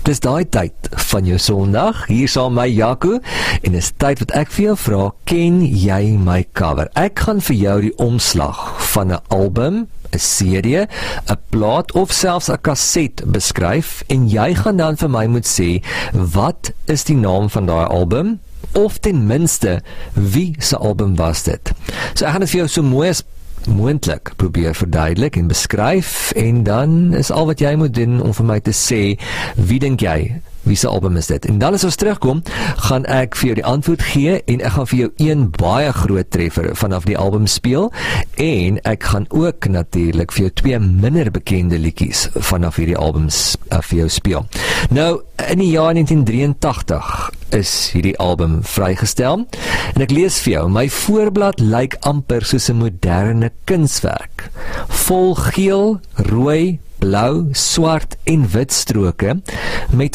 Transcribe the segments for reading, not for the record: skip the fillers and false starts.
Dis daai tyd van jou Sondag, hier saam my Jaco, en is tyd wat ek vir jou vra, ken jy my cover? Ek gaan vir jou die omslag van 'n album, 'n CD, 'n plaat of selfs 'n kaset beskryf, en jy gaan dan vir my moet sê, wat is die naam van daai album? Of ten minste, wie se album was dit? So ek gaan dit vir jou so mooi as moontlik probeer verduidelik en beskryf, en dan is al wat jy moet doen om vir my te sê, wie dink jy, wie se album is dit? En dan as ons terugkom, gaan ek vir jou die antwoord gee, en ek gaan vir jou een baie groot treffer vanaf die album speel, en ek gaan ook natuurlik vir jou 2 minder bekende liedjies vanaf hierdie albums vir jou speel. Nou, in die jaar 1983 is hierdie album vrygestel, en ek lees vir jou, my voorblad lyk amper soos 'n moderne kunswerk, vol geel, rooi, blou, swart en wit stroke, met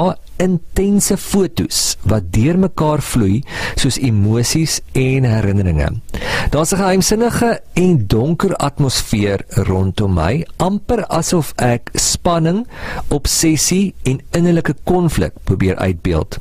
intense foto's wat deur mekaar vloei soos emosies en herinneringe. Daar's 'n geheimsinnige en donker atmosfeer rondom my, amper asof ek spanning, obsessie en innerlike konflik probeer uitbeeld.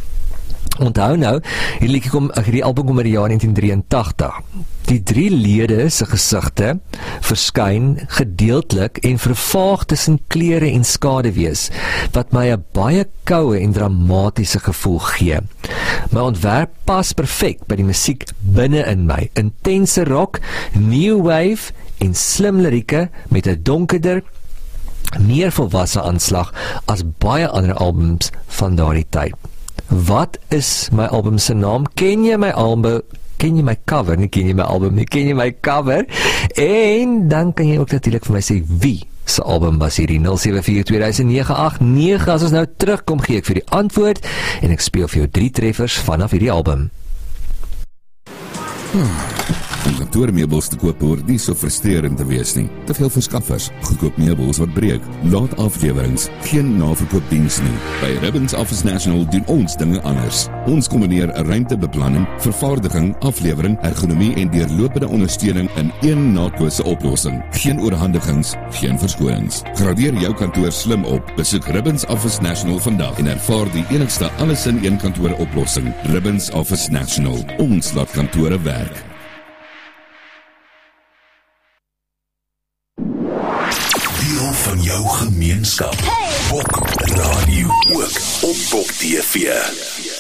Onthou nou, hierdie album kom uit die jaar 1983. Die 3 lede se gesigte verskyn gedeeltelik en vervaag tussen kleure en skaduwees, wat my 'n baie koue en dramatiese gevoel gee. My ontwerp pas perfek by die musiek binne in my, intense rock, new wave en slim lirieke met 'n donkerder, meer volwasse aanslag as baie ander albums van daardie tyd. Wat is my album se naam? Ken jy my album? Ken jy my cover? Nie ken jy my album nie, ken jy my cover? En dan kan jy ook natuurlik vir my sê, wie se album was hierdie? 074-2009-89. As ons nou terugkom, gee ek vir die antwoord, en ek speel vir jou 3 treffers vanaf hierdie album. Om kantoormeubels te koop hoort nie so frustrerend te wees nie. Te veel verskaffers, goedkoop meubels wat breek, laat aflewerings, geen naverkoopdiens nie. By Ribbons Office National doen ons dinge anders. Ons kombineer 'n ruimtebeplanning, vervaardiging, aflewering, ergonomie en deurlopende ondersteuning in een naatlose oplossing. Geen oorhandigings, geen verskonings. Gradeer jou kantoor slim op. Besoek Ribbons Office National vandag en ervaar die enigste alles in een kantoor oplossing. Ribbons Office National. Ons laat kantore werk. Van jou gemeenskap. Bok Radio ook op Bok TV.